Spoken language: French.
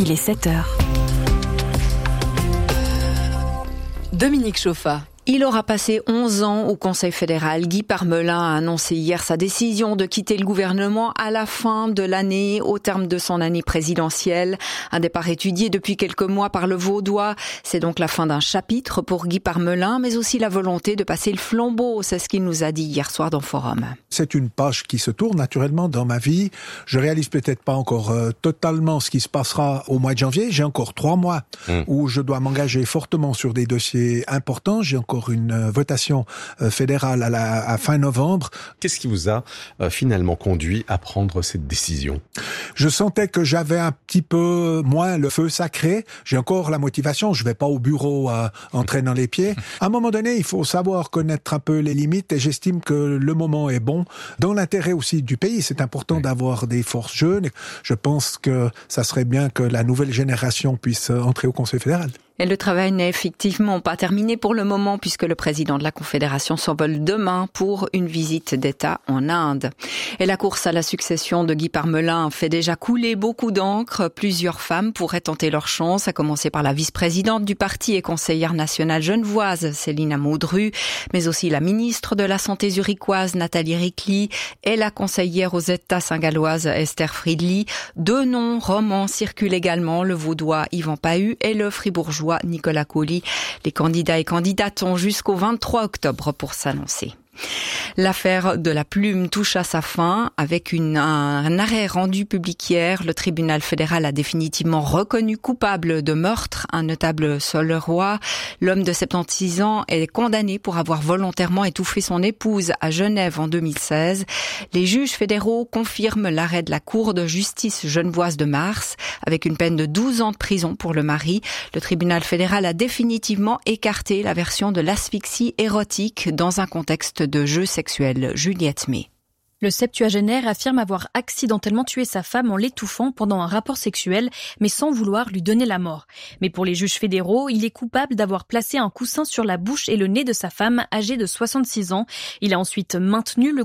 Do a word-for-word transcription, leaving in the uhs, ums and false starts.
Il est sept heures. Dominique Chauffa. Il aura passé onze ans au Conseil fédéral. Guy Parmelin a annoncé hier sa décision de quitter le gouvernement à la fin de l'année, au terme de son année présidentielle. Un départ étudié depuis quelques mois par le Vaudois. C'est donc la fin d'un chapitre pour Guy Parmelin, mais aussi la volonté de passer le flambeau. C'est ce qu'il nous a dit hier soir dans Forum. C'est une page qui se tourne naturellement dans ma vie. Je réalise peut-être pas encore euh, totalement ce qui se passera au mois de janvier. J'ai encore trois mois mmh. où je dois m'engager fortement sur des dossiers importants. J'ai encore une votation fédérale à la à fin novembre. Qu'est-ce qui vous a euh, finalement conduit à prendre cette décision ? Je sentais que j'avais un petit peu moins le feu sacré. J'ai encore la motivation. Je vais pas au bureau euh, en traînant les pieds. À un moment donné, il faut savoir connaître un peu les limites et j'estime que le moment est bon. Dans l'intérêt aussi du pays, c'est important oui. d'avoir des forces jeunes. Je pense que ça serait bien que la nouvelle génération puisse entrer au Conseil fédéral. Et le travail n'est effectivement pas terminé pour le moment puisque le président de la Confédération s'envole demain pour une visite d'État en Inde. Et la course à la succession de Guy Parmelin fait déjà couler beaucoup d'encre. Plusieurs femmes pourraient tenter leur chance, à commencer par la vice-présidente du parti et conseillère nationale genevoise, Céline Amaudru, mais aussi la ministre de la Santé zurichoise, Nathalie Ricli, et la conseillère aux États saint-galloise, Esther Friedli. Deux noms romans circulent également, le Vaudois Yvan Pahu et le Fribourgeois Nicolas Colli. Les candidats et candidates ont jusqu'au vingt-trois octobre pour s'annoncer. L'affaire de la plume touche à sa fin avec une, un, un arrêt rendu public hier. Le tribunal fédéral a définitivement reconnu coupable de meurtre un notable Soleroy. L'homme de soixante-seize ans est condamné pour avoir volontairement étouffé son épouse à Genève en deux mille seize. Les juges fédéraux confirment l'arrêt de la Cour de justice genevoise de Mars avec une peine de douze ans de prison pour le mari. Le tribunal fédéral a définitivement écarté la version de l'asphyxie érotique dans un contexte de jeu sexuel. Juliette May. Le septuagénaire affirme avoir accidentellement tué sa femme en l'étouffant pendant un rapport sexuel, mais sans vouloir lui donner la mort. Mais pour les juges fédéraux, il est coupable d'avoir placé un coussin sur la bouche et le nez de sa femme âgée de soixante-six ans. Il a ensuite maintenu le